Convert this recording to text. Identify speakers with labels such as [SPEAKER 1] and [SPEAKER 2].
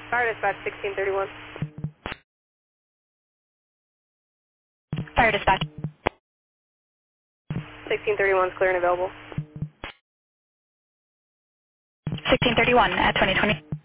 [SPEAKER 1] Fire dispatch 1631.
[SPEAKER 2] Fire dispatch.
[SPEAKER 1] 1631 is clear and available.
[SPEAKER 2] 1631 at 2020.